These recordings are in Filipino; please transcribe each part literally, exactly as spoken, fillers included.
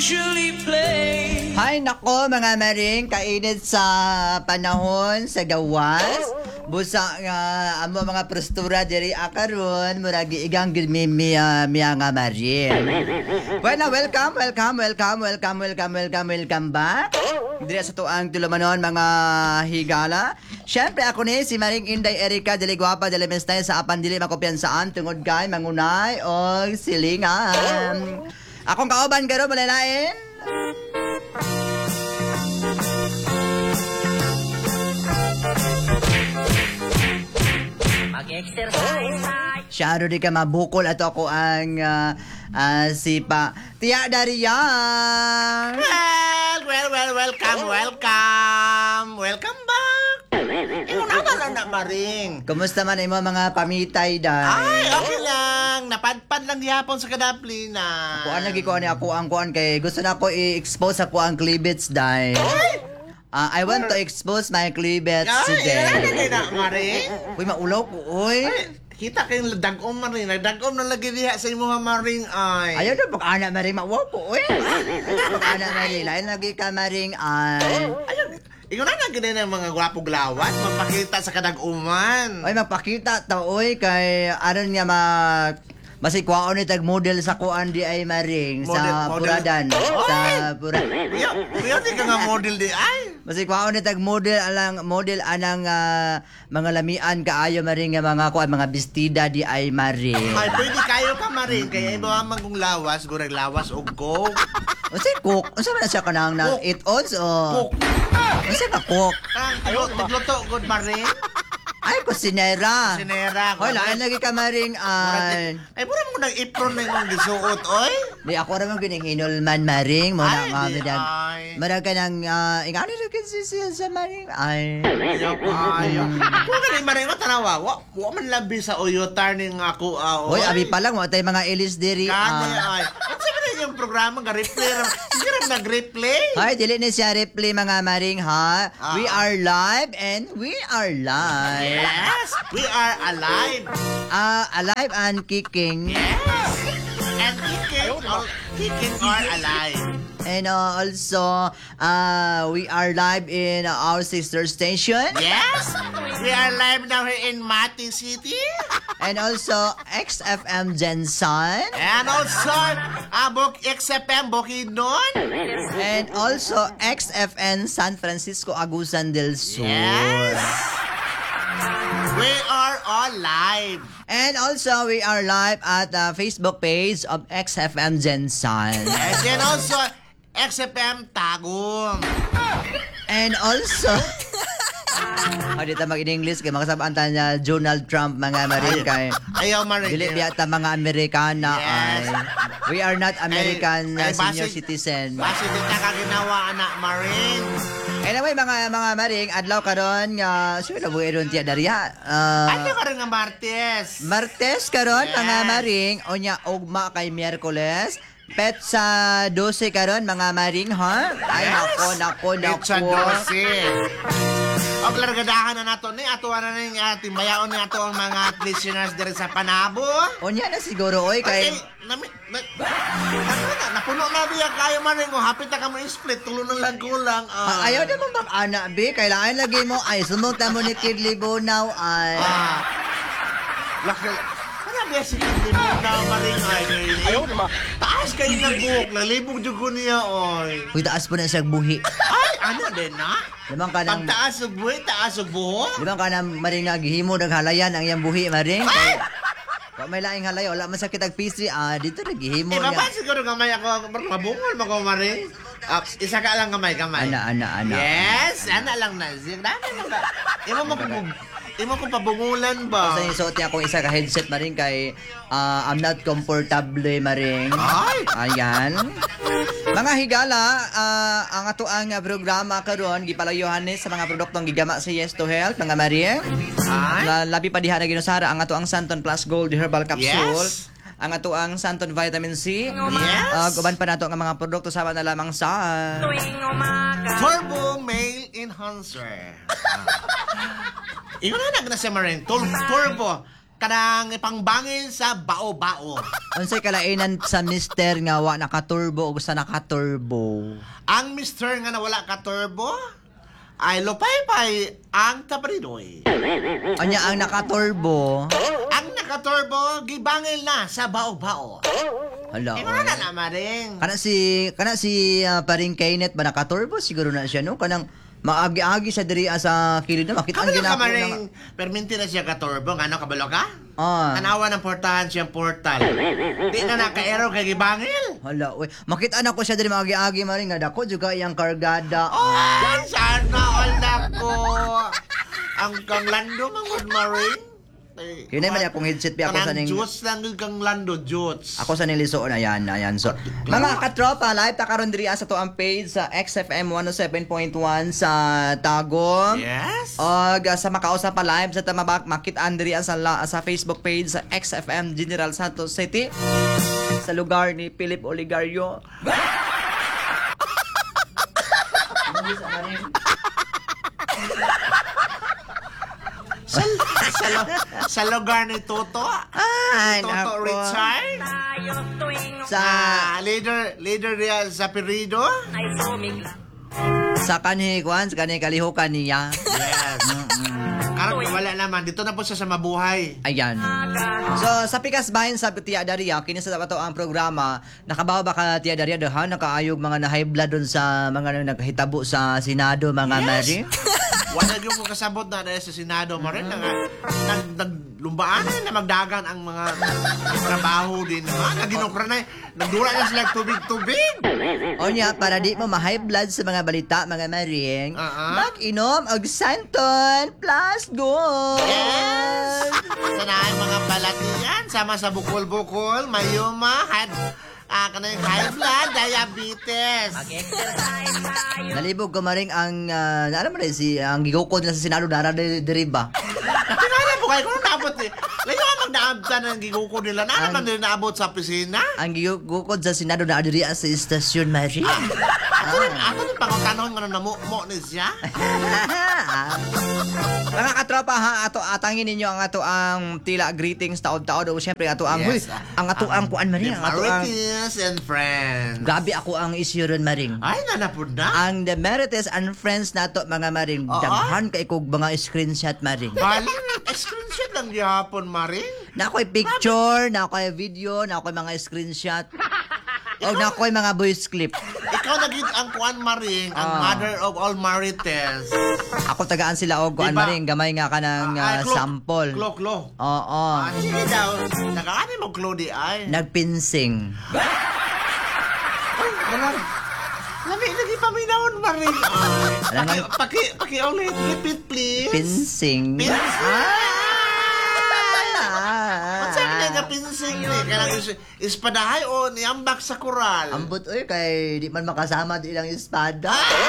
usually play. Hay nako mga maring, kainit sa panahon sa gawas. Busa nga amo mga prostura diri akaron murag igang gid mi miya miya nga maring. Bueno, welcome, welcome, welcome, welcome, welcome, welcome, welcome back. Diri sa tuang tulumanon mga higala. Syempre ako ni si Maring Inday Erica dili gwapa dili mestay sa apan dili makumpiyansaan tungod kay mangunay og silingan. Akong kauban garo malalain. Mag-exercise. Syaro di ka mabukol ato ako ang uh, uh, sipa. Tiya Dariyang. Well, well, well, welcome, welcome. Welcome back. Ikaw naman lang na maring. Kumusta man imo mga pamitay day? Ay, okay lang. Napadpad lang gihapon sa kadapli na. Kuan lagi ko ani ako ang kuan kay gusto na ako i-expose ako ang cleavage day. Uh, I want to expose my cleavage Ay, today. ay, na, maring. Uy, maulaw ko, uy. Ay, kita kayong dagom maring. Nagdagom na lagi diha sa imo maring ay. Ayaw na pag-anak maring maulaw ko, uy. Pag-anak maring, lain lagi ka maring ay. Ayaw, ikaw na nagiging ng mga gwapong lawas. Magpakita sa kadag-uman. Uy, magpakita ta, uy, kay aron nga mag... Masig kwaon ni tag model sa kuan di ay maring Model- sa model- Puradan. Oy! Sa Puradan. Kuya, kuya, di ka nga model di ay. Masig kwaon ni tag model alang model anang ah, mga lamian kaayo maring nga mga kuan mga bestida di ay maring. Ay, pwede kayo ka maring. Kaya iba man kong lawas, gurag lawas o coke. Unsa cook? Unsa man na siya kanang nang Cook. eight ounce o? Coke. Unsa ka cook? Ang ayo, tigluto, good maring. Ay kusinera. Sinera. Hoy, lain lagi ka maring ay. Ay, mura mo nang apron na yung gisuot, oy. Di ako ra man gining hinulman maring mo na Ay, nga di midag. ay. Marag ka nang uh, ingani ra kasi siya sa maring ay. Ayaw, ayaw. Kung gali maring mo, tanawa, wa, wa man labi sa uyotar ni nga ako, ah, Hoy, abi pa lang mo tay mga ilis diri. Kani, ah. ay. Ano sabi na yung programa, ga-replay ram. Hindi ram nag-replay. Ay, dili ni siya replay mga maring ha. Ah. We are live and we are live. Yes, we are alive. Ah, alive and kicking. Yes. And kicking, all, kicking are alive. And uh, also, uh, we are live in uh, our sister station. Yes, we are live now here in Mati City. And also, X F M Jensen. And also, Abok X F M Bukidnon. And also, X F N San Francisco Agusan del Sur. Yes. We are all live. And also, we are live at the Facebook page of X F M Jensen. And then also, X F M Tagum. And also, oh, dito mag-in-English kay makasabaan ta niya Donald Trump mga maring kay Ayaw maring. dili biya ta mga Amerikana Yes. ay we are not American Ay, uh, ay, senior base- citizen. Basi din ka ginawa, anak maring. Anyway mga mga maring adlaw karon nga sure na buhay ron tiya Daria. Uh, Ano ka rin nga Martes? Martes karon Yes. mga maring onya ugma kay Miyerkules. Pet sa dose karon mga maring ha. Ay Yes. nako nako It's a nako. dosi. Og largadahan na nato ni ato na ning ating bayaon ni ato ang mga listeners diri sa Panabo. Onya na siguro oy Okay, kay nami na, na, napuno na biya kayo man rin mo hapit na ka mo split tulo na lang kulang. Ah, ah. ayaw naman mag-ana, be. Kailangan lagi mo, ay, sumunta mo ni Kid Libunaw, ay. Ah. Laki. Ano ba si Kid mo na maring ay ayaw naman. Taas kayo ng buhok, nalibog jud ko niya oy. Uy, taas po na siya buhi. Ay, ano din na? Limang ka ng, Pagtaas og buhay, taas og buhok. limang ka ng maring naghihimo ng halayan ang iyang buhi, maring. Kay, kung may laing halay, wala man sa kitag pastry, ah, dito naghihimo Di ba ba niya. siguro kamay ako, mabungol mo ko maring? Ah, isa ka lang kamay, kamay. Ana, ana, ana. Yes, ana lang na. Dami na ba? Imo mo ko imo ko pabungulan ba? Sa isuot niya akong isa ka headset, maring, kay, ah, I'm not comfortable, maring. Ay! Ayan. Mga higala, ah, ang ato ang ah, programa karon gipalayuhan ni sa mga produktong gigama sa Yes to Health, mga maring. Ay? La, labi pa diha na ginusara ang ato ang Santon Plus Gold Herbal Capsule. Yes. Ang ato ang Santon Vitamin C. Yes. Uh, guban pa nato ang mga produkto sama na lamang sa Turbo Male Enhancer. Ah. Ikaw na nag na siya maring. Tur- Turbo. kanang pangbangin sa bao-bao. Unsay kalainan sa mister nga wa naka-turbo o sa naka-turbo? Ang mister nga nawala ka turbo ay lupay-pay ang tabridoy. Anya ang naka-turbo? Ang naka-turbo gibangil na sa bao-bao. Hala. Eh, wala na maring. Kana si kana si uh, paring Kenneth ba naka-turbo siguro na siya no kanang maagi-agi sa diri ah, sa kilid na makita ang Kabalo ka ginako maring, na. perminti na siya ka-turbo. Ano, kabalo ka? Ah. Tanawa ng portahan siyang portal. Di na naka-aero kay gibangil. Hala, uy. Makita na ko siya diri maagi-agi maring nga dako juga iyang kargada. Ay, sana all nako. Ang kang lando mangod maring. Hinay man akong headset pi ako sa ning juice lang yung kang lando, juice. ako sa nilisuon ayan ayan so mga katropa live ta karon diri sa to ang page sa X F M one oh seven point one sa Tagum. Yes. Og uh, sa makausa pa live sa tamabak makit-an diri sa la, sa Facebook page sa X F M General Santos City sa lugar ni Philip Oligario. sa, sa, sa lugar ni Toto. Ay, Toto nako. Richard. Sa Ah, leader, leader niya sa Perido. sa kanhi kwan sa kanhi kalihukan niya. Yes. Karang wala naman. Dito na po siya sa mabuhay. Ayan. So, sa Pikas Bahin sa Tia Daria, kini sa bato ang programa, nakabawa ba ka Tia Daria dahan nakaayog mga na-high blood dun sa mga naghitabo sa Senado, mga Yes. Mary? Wala yung mga kasabot na dahil sa Senado mo rin. Nag, nag, naglumbaan na magdagan ang mga trabaho din. Ha? Naginukra na. Nagdura na sila tubig-tubig. O niya, para di mo ma-high blood sa mga balita, mga Maring, Uh-uh. mag-inom og Santon plus Gold! Yes! Sana ang mga balatian. Sama sa bukol-bukol, mayuma, had, ah, kanang high blood, diabetes. Nalibog ko maring ang, uh, alam mo rin, si, ang gigukod na sa Senado, dara diri ba? Natingala po kayo kung naabot eh. Layo ang magnaabta ng giguko nila. Na naman din naabot sa opisina? Ang gigukod sa Senado, na diri sa istasyon, Maring. Ako rin, ako rin pangutanon nga na mo, mo ni siya. Mga katropa ha, ato atangin ninyo ang ato ang tila greetings taod-taod o syempre ato ang Yes. huy, ang ato ang kuan Maring, ang ato ang Demaritis and friends. gabi ako ang issue ron Maring. Ay, nanapod na. Ang Demerites and friends nato mga Maring, Oo. daghan kay kog mga screenshot Maring. Baling, screenshot lang gihapon, Maring. Na ako'y picture, na ako'y video, na ako'y mga screenshot. O na ako'y mga voice clip. Ikaw naging ang kuan, Maring, ang Ah. mother of all Marites. Ako tagaan sila og kuan Diba? Maring, gamay nga kanang Ah, uh, klo- sample. Klo, klo. Oo. Ah, sige daw. Nakaani mo, klo di ay. Nagpinsing. Ay, wala. Lami, lagi paminahon, Maring. Ay, Alam paki, nga- paki, paki ulit. Repeat, please. Pinsing. Pinsing. Ah. Ang sabi nga pinsing ni. Kailang is, ispadahay o niambak sa kural. Ambot oy kay di man makasama di ilang espada.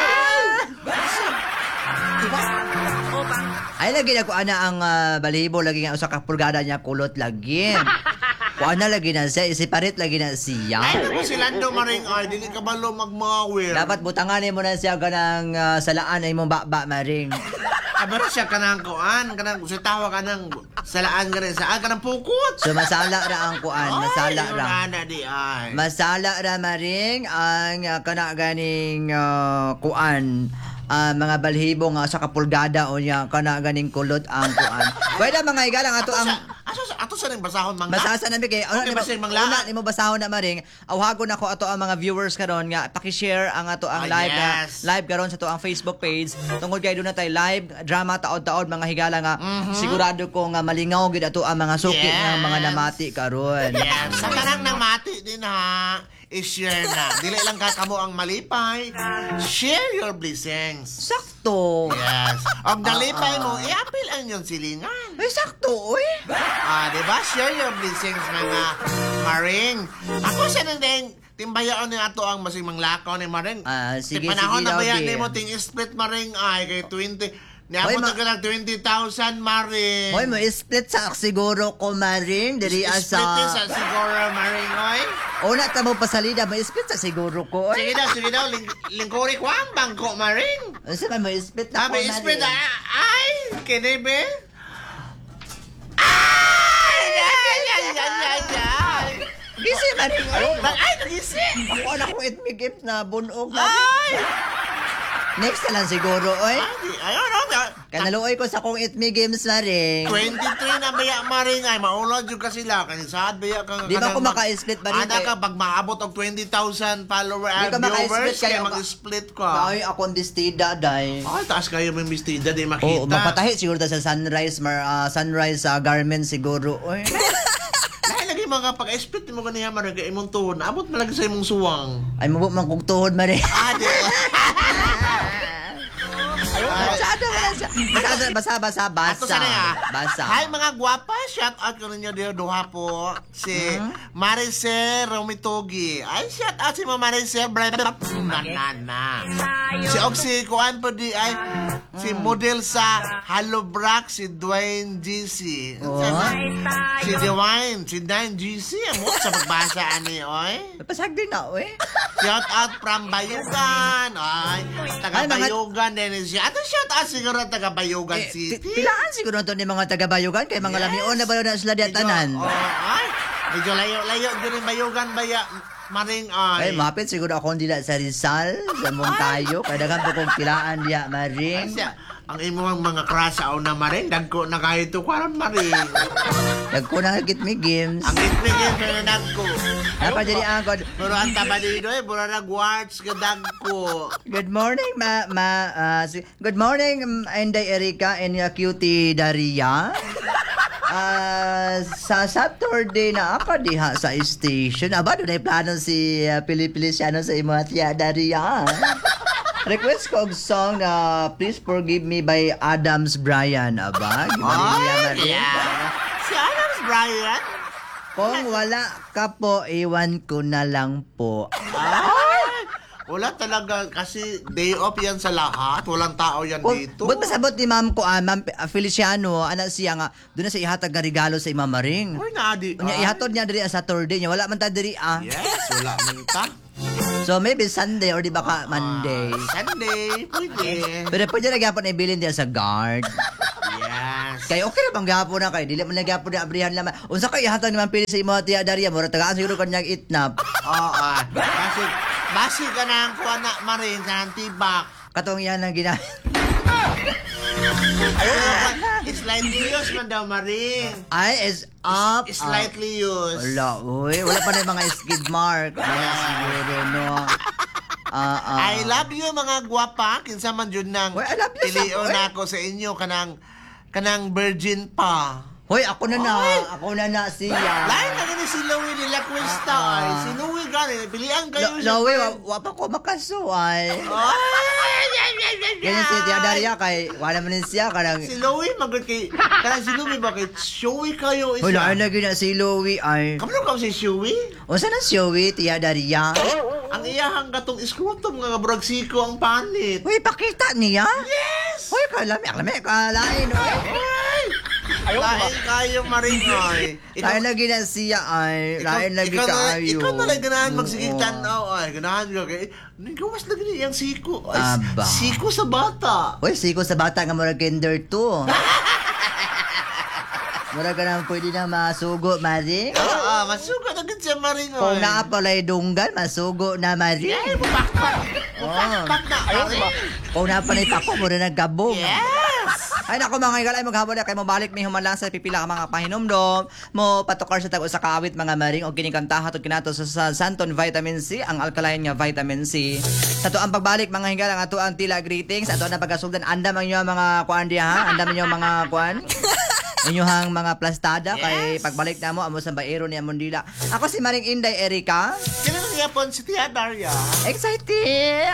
Ay lagi na ko ana ang uh, balibo lagi nga usa ka pulgada niya kulot lagi. Kuan na lagi na siya, isiparit lagi na siya. Ay, naku si Lando Maring. Ay, dili ka balo magmawir. Dapat butangan mo na siya kanang uh, salaan ay mo ba-ba Maring. Abaro siya kanang kuan. Kanang si tawa kanang salaan ka rin. Saan kanang pukot. So masala ra ang kuan, masala Ay, ra. yun na di ay. Masala ra Maring ang uh, kana ganing uh, kuan. Ah, mga balhibo nga sa kapulgada o niya kana ganing kulot ang kuan. Pwede mga igalang ato ang Ato sa ato sa ning basahon mangga. basasa na kay ano Okay, nimo basin, manglaan. una nimo basahon na Maring awhagon ako ato ang mga viewers karon nga paki-share ang ato ang Ah, live na yes. live karon sa to ang Facebook page tungod kay doon na tay live drama taod-taod mga higala nga sigurado ko nga malingaw gid ato ang mga suki Mm-hmm. Yes. nga mga namati karon. Yes. Sa tanang nang mati din ha. I-share na. Dili lang ka kamo ang malipay. Share your blessings. Sakto. Yes. Og nalipay mo, i-apil ang yung silingan. Ay sakto oy. Ah, di ba? Share your blessings, mga Maring. Ako siya nang din, timbayaan ni ato ang masing manglakaw ni Maring. Ah, sige, Ti panahon sige, na bayan Lodi. ni mo ting split Maring ay kay twenty. Hoy, Niabot ma- na ka lang twenty thousand Maring. Hoy mo split sa siguro ko Maring diri Split din sa asa. siguro Maring, oy. Una ta mo pasalida mo split sa siguro ko oy. Sige daw, sige daw. Ling lingkuri ko ang bangko, Maring. Unsa man mo split na ko Sabi, Maring? split, ah, ay, kinibe. Ay! yan, yan, yan. Gisi maring ay. Nag- Ay, nagisi. Ako na kong itmi gift na bunog na. Ay! Next na lang siguro, oy. Ay, ayun, ayun. Kanaluoy ko sa kong itmi games maring. twenty-three na baya maring ay maulad yung ka sila kasi saan baya ka Di ba ako maka-split ba rin Ana kay- ka pag maabot og twenty thousand follower Di ka and maka-split viewers kayo, kaya ka- mag-split ka. Ay, ako ang bestida, day. Ay, taas kayo may mistida di makita. Oo, mapatahi siguro ta sa sunrise, mar, ah, sunrise sa garment siguro, oy. Dahil lagi mga pag-split mo ganiya maring kay imong tuhod, abot man lagi sa imong suwang. Ay, mabuk man kong tuhod, maring. Ah, di. Masyado mo lang siya. Masyado, basa, basa, basa. Ato sana ya. Basa. Hi mga gwapa, shout out ko ninyo diyo duha po. Si Maricel Romitogi. Ay, shout out si Ma'am Maricel. Blah, blah, blah. Na, na, na. Si Oxy Kuan po di ay si model sa Hello Brack, si Dwayne G C. Oh. Si Dwayne, si Dwayne G C. Amo sa pagbasa ani, oy. Pasag din na, oy. Shout out from Bayugan. Ay, taga Ay, mga- Bayugan din siya. Ano shout out siguro taga Bayugan Eh, ti- City? Pilaan siguro ito ni mga taga-bayugan kay mga Yes. lamion na ba na sila Medyo, diatanan. oh, ay, medyo layo-layo din yung Bayugan baya maring Ay, ay. mapit siguro ako dila sa Rizal, sa Montayo. Kaya dagan po kong pilaan diya, maring. Asya, ang imong mga crush aw na maring dagko na kahit to karon maring. Dagko na hagit mi games. Ang itmigin sa dagko. Dapat jadi angkod. Pero ang tabadido eh, pura na guards ka dagko. Good morning, ma, ma, ah, si, good morning, um, Inday Erika and uh, cutie Daria. Ah, sa Saturday na ako diha sa station. Aba, doon ay plano si uh, Pili-Pilisiano sa imo at ya, Daria. Request ko og song na Please Forgive Me by Adams Brian. Aba, gimanin niya Ay, Maria. yeah. Si Adams Brian? Kung wala ka po, iwan ko na lang po. Ay! Wala talaga kasi day off yan sa lahat. Walang tao yan Kung, dito. ba't pasabot ni ma'am ko, ah, ma'am ah, Feliciano, anak siya nga, doon na sa ihatag nga regalo sa imam Maring. Uy, naadi. Unya ihatod niya diri sa Saturday niya, wala man ta diri ah. Yes, wala man ta. So maybe Sunday or di ba ka Monday. Ah, Sunday, pwede. Pero pwede na gyapon ibilin diya sa guard. Yes. Kay okay ra bang gyapon na kay dili man na gyapon na abrihan naman. Unsa kay ihatag ni ma'am Pili sa imo tiya Daria, mura tagaan siguro kanyang itnap. Oo, ah. Basi, basi ka na ang kuha na marin sa tibak. Katong yan ang gina. Ayun, slightly used man daw marin. Ay is up. Slightly used. Wala, uy. Wala pa na yung mga skid mark. Wala siguro, no. Ah, ah. I love you mga gwapa. Kinsa man jud nang Uy, I love you sa- pilion uy. ako sa inyo kanang kanang virgin pa. Hoy, ako na na. Ay! Ako na na siya. Lain na gani si Louie nila Cuesta Ah, ah. ay. Si Louie gani. Pilihan Lo, kayo siya. Lowe, wa, wa pa ko makasuay. Ay! Ganyan si Tia Daria kay, wala man din siya. Karang, Si Louie magod kay kanang si Louie bakit showy kayo isa. hoy, lain lagi na si Lowe ay. Kamano ka si Showy? Unsa na si Lowe, Tia Daria? Ang iyahang gatong scrotum nga bragsiko ang panit. Hoy, pakita niya. Yes! Hoy, kalami, kalami, kalain. Hoy. Ay! Lain kayo maringoy. Lain lagi na siya ay. Lain lagi ikaw na, kaayo. ikaw na lang ganahan magsigig Oo. tanaw ay. Ganahan ka kay. Gawas lagi niya yung siko. Ay, Aba. siko sa bata. Hoy, siko sa bata nga mura kinder to. Mura ka naman pwede na masugo, Maring. Oo, ah, masuka na gid siya maringoy. Kung naapalay dunggan, masugo na, Maring. Ay, bupakpak. Oh. Bupakpak na. Maring. Kung naapalay pa ko, mura nagkabong. Yes! Ay nako mga igalay maghapon na kay mo balik mi human lang sa pipila ka mga pahinomdom mo patukar sa tag usa ka awit mga maring og kini kantaha tud kinato sa, sa Santon Vitamin C ang alkaline nga vitamin C sa to ang pagbalik mga hingala ato ang tila greetings ato na pagkasugdan andam ang inyo mga kuan diha ha andam inyo mga kuan inyohang mga plastada kay Yes. pagbalik na mo amo sa baero ni Amondila ako si Maring Inday Erika Sino nga yapon si Tia Daria? excited